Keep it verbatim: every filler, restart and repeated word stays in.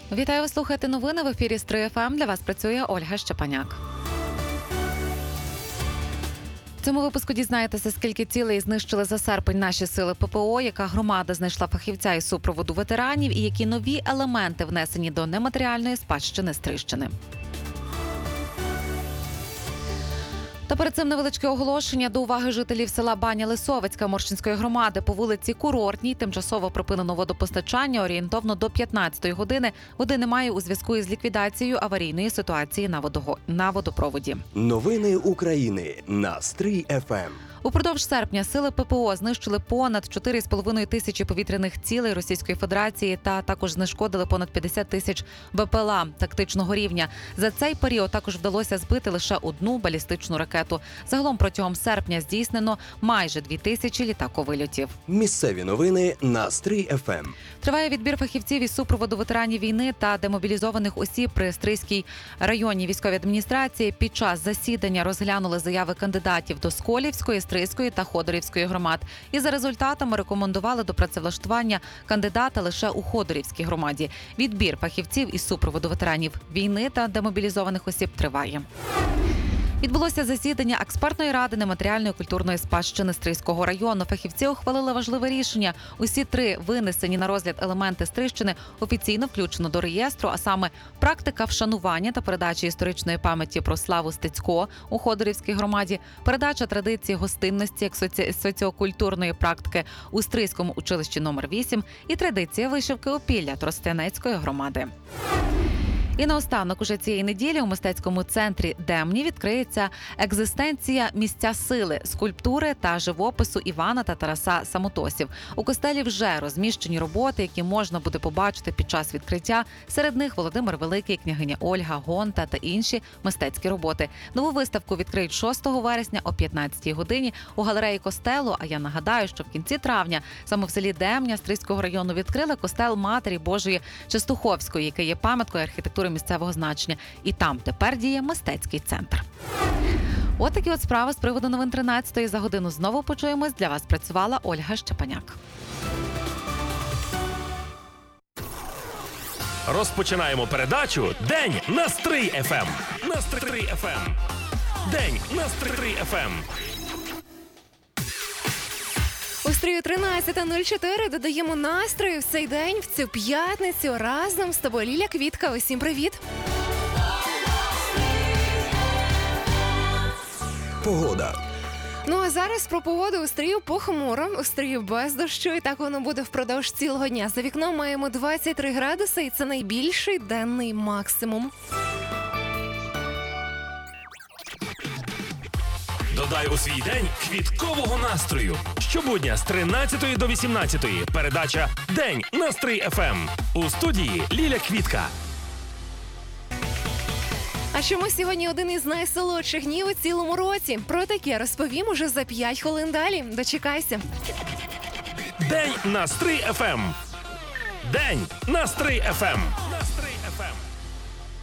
Вітаю, ви слухаєте новини в ефірі Стрий еф ем. Для вас працює Ольга Щепаняк. В цьому випуску дізнаєтеся, скільки цілей знищили за серпень наші сили пе пе о, яка громада знайшла фахівця із супроводу ветеранів і які нові елементи внесені до нематеріальної спадщини Стрийщини. Та перед цим невеличке оголошення до уваги жителів села Баня Лисовицька Моршинської громади. По вулиці Курортній тимчасово припинено водопостачання орієнтовно до п'ятнадцятої години. Води немає у зв'язку із ліквідацією аварійної ситуації на, водого... на водопроводі. Новини України на Стрий еф ем. Упродовж серпня сили пе пе о знищили понад чотири з половиною тисячі повітряних цілей Російської Федерації та також знешкодили понад п'ятдесят тисяч бе пе ел а тактичного рівня. За цей період також вдалося збити лише одну балістичну ракету. Загалом протягом серпня здійснено майже дві тисячі літаковильотів. Місцеві новини на Стрий еф ем. Триває відбір фахівців із супроводу ветеранів війни та демобілізованих осіб при Стрийській районній військовій адміністрації. Під час засідання розглянули заяви кандидатів до Сколівської, Стрийської та Ходорівської громад. І за результатами рекомендували до працевлаштування кандидата лише у Ходорівській громаді. Відбір фахівців із супроводу ветеранів війни та демобілізованих осіб триває. Відбулося засідання експертної ради нематеріальної культурної спадщини Стрийського району. Фахівці ухвалили важливе рішення. Усі три винесені на розгляд елементи Стрийщини офіційно включено до реєстру, а саме практика вшанування та передачі історичної пам'яті про славу Стецько у Ходорівській громаді, передача традиції гостинності як соці... соціокультурної практики у Стрийському училищі номер вісім і традиція вишивки опілля Тростянецької громади. І наостанок уже цієї неділі у мистецькому центрі Демні відкриється екзистенція «Місця сили» скульптури та живопису Івана та Тараса Самотосів. У костелі вже розміщені роботи, які можна буде побачити під час відкриття. Серед них Володимир Великий, княгиня Ольга, Гонта та інші мистецькі роботи. Нову виставку відкриють шостого вересня о п'ятнадцятій годині у галереї костелу. А я нагадаю, що в кінці травня саме в селі Демня Стрийського району відкрили костел Матері Божої Частуховської, який є пам'яткою архітектури місцевого значення. І там тепер діє мистецький центр. От такі от справи з приводу новин тринадцятої. За годину знову почуємось. Для вас працювала Ольга Щепаняк. Розпочинаємо передачу «День на Стрий еф ем». На Стрий еф ем. День на Стрий еф ем. У Стрию тринадцята нуль чотири додаємо настрою в цей день, в цю п'ятницю. Разом з тобою Ліля Квітка. Усім привіт! Погода. Ну а зараз про погоду. У Стрию похмуро, у Стрию без дощу, і так воно буде впродовж цілого дня. За вікном маємо двадцять три градуси, і це найбільший денний максимум. Додай у свій день квіткового настрою. Щобудня з тринадцятої до вісімнадцятої. Передача «День на Стрий еф ем». У студії Ліля Квітка. А чому сьогодні один із найсолодших днів у цілому році? Про таке розповім уже за п'ять хвилин далі. Дочекайся. День на Стрий еф ем. День на Стрий еф ем.